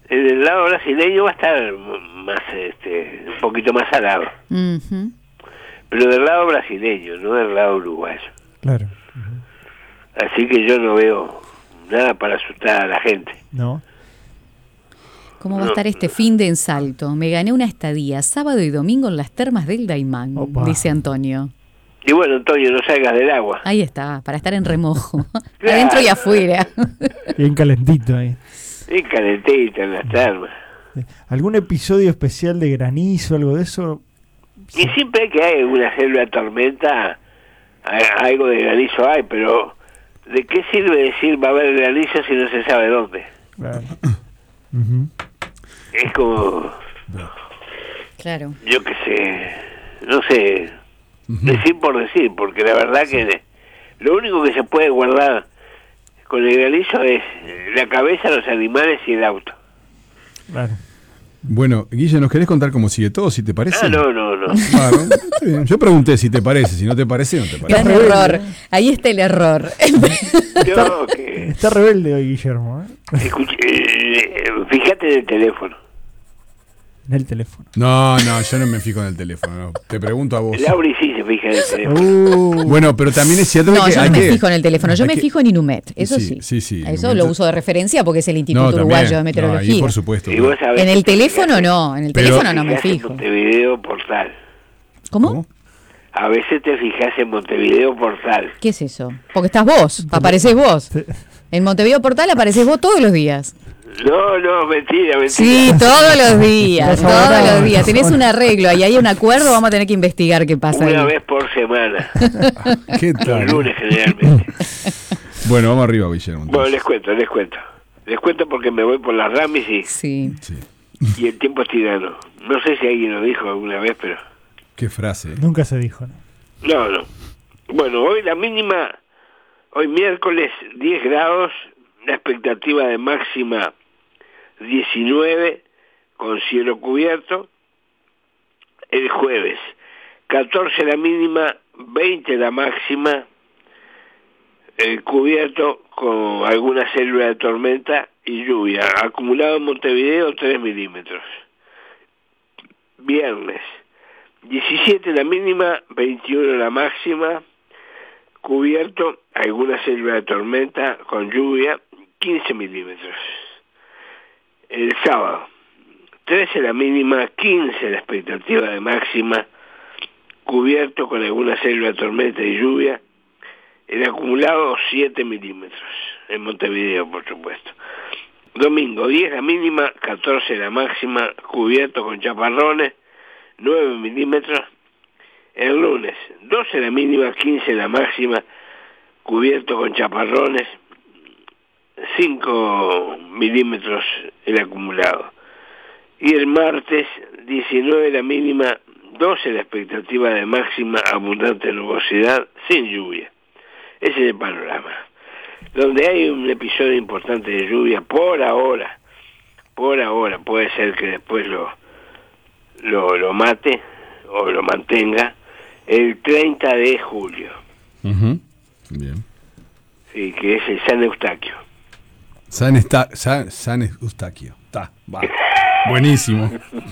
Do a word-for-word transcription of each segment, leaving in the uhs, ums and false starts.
En el lado brasileño va a estar más, este, un poquito más salado. Uh-huh. Pero del lado brasileño, no del lado uruguayo. Claro. Uh-huh. Así que yo no veo nada para asustar a la gente. No. ¿Cómo va a estar este fin de en Salto? Me gané una estadía sábado y domingo en las termas del Daimán, Opa. dice Antonio. Y bueno, Antonio, no salgas del agua. Ahí está, para estar en remojo. Claro. Adentro y afuera. Bien calentito ahí. Y calentita en las termas. ¿Algún episodio especial de granizo, algo de eso? Y siempre que hay una selva de tormenta, algo de granizo hay, pero ¿de qué sirve decir va a haber granizo si no se sabe dónde? Claro. Uh-huh. Es como, Claro. yo qué sé, no sé, uh-huh. decir por decir, porque la verdad sí. que lo único que se puede guardar con el granizo es la cabeza, los animales y el auto. Claro. Bueno, Guille, ¿nos querés contar cómo sigue todo, si te parece? Ah, no, no, no. Claro, está bien. Yo pregunté si te parece, si no te parece, no te parece. Gran error, ahí está el error. Yo, que... Está rebelde hoy, Guillermo. ¿eh? Escuche, eh, fíjate en el teléfono. En el teléfono. No, no, yo no me fijo en el teléfono. No. Te pregunto a vos. Lauri sí se fija en el teléfono. Uh. Bueno, pero también es cierto No, que yo hay no me que... fijo en el teléfono, yo me que... fijo en Inumet, eso sí. sí. Sí, sí. Eso Inumet... lo uso de referencia porque es el Instituto no, también, Uruguayo de Meteorología. No, ahí por supuesto. Y vos sabés en el que teléfono fijas, no, en el pero, teléfono no me fijas fijo. En Montevideo Portal. ¿Cómo? ¿Cómo? A veces te fijas en Montevideo Portal. ¿Qué es eso? Porque estás vos, aparecés vos. En Montevideo Portal aparecés vos todos los días. No, no, mentira, mentira. Sí, todos los días, Por todos favor, los días. por Tenés favor. un arreglo, ahí hay un acuerdo, vamos a tener que investigar qué pasa Una ahí. vez por semana. ¿Qué Los tal? lunes generalmente. Bueno, vamos arriba, Guillermo. Bueno, entonces. les cuento, les cuento. Les cuento porque me voy por las ramis y, Sí. Sí. y el tiempo es tirano. No sé si alguien lo dijo alguna vez, pero... Qué frase. Nunca se dijo, ¿no? No, no. Bueno, hoy la mínima, hoy miércoles diez grados, la expectativa de máxima diecinueve con cielo cubierto. El jueves catorce la mínima, veinte la máxima, el cubierto con alguna célula de tormenta y lluvia. Acumulado en Montevideo tres milímetros. Viernes diecisiete la mínima, veintiuno la máxima, cubierto, alguna célula de tormenta con lluvia, quince milímetros. El sábado, trece la mínima, quince la expectativa de máxima, cubierto con alguna célula de tormenta y lluvia, el acumulado siete milímetros, en Montevideo por supuesto. Domingo, diez la mínima, catorce la máxima, cubierto con chaparrones, nueve milímetros. El lunes, doce la mínima, quince la máxima, cubierto con chaparrones, cinco milímetros el acumulado. Y el martes, diecinueve la mínima, doce la expectativa de máxima, abundante nubosidad, sin lluvia. Ese es el panorama. Donde hay un episodio importante de lluvia, por ahora, por ahora, puede ser que después lo, lo, lo mate o lo mantenga, el treinta de julio. Uh-huh. Bien. Sí, que es el San Eustaquio. San, está, San, San Eustaquio. Está, va. Buenísimo.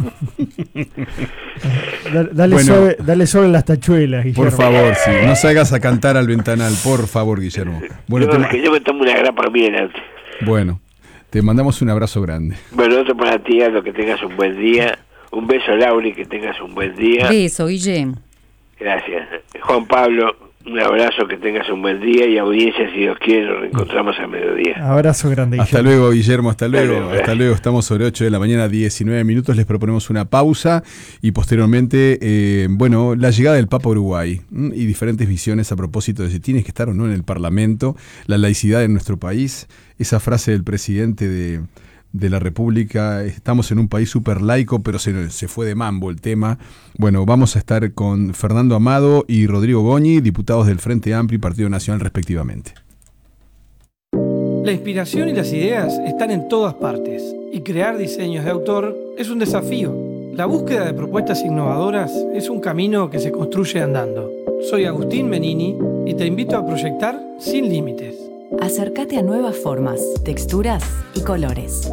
Dale, dale, Bueno. sobre, dale sobre las tachuelas, Guillermo. Por favor, sí. No salgas a cantar al ventanal, por favor, Guillermo. Bueno, Yo, te, es que yo me tomo una grapa bien antes. bueno, te mandamos un abrazo grande. Bueno, otro para ti, Aldo, que tengas un buen día. Un beso, Lauri, que tengas un buen día. Beso, Guille. Gracias. Juan Pablo, un abrazo, que tengas un buen día. Y audiencia, si Dios quiere, nos reencontramos a mediodía. Abrazo grande, Hasta Guillermo. luego, Guillermo, hasta luego. luego, Hasta gracias. luego, estamos sobre ocho de la mañana, diecinueve minutos. Les proponemos una pausa y posteriormente, eh, bueno, la llegada del Papa a Uruguay ¿m? y diferentes visiones a propósito de si tiene que estar o no en el Parlamento, la laicidad en nuestro país, esa frase del presidente de, de la República, estamos en un país súper laico, pero se, se fue de mambo el tema. Bueno, vamos a estar con Fernando Amado y Rodrigo Goñi, diputados del Frente Amplio y Partido Nacional respectivamente. La inspiración y las ideas están en todas partes, y crear diseños de autor es un desafío. La búsqueda de propuestas innovadoras es un camino que se construye andando. Soy Agustín Menini y te invito a proyectar sin límites. Acércate a nuevas formas, texturas y colores.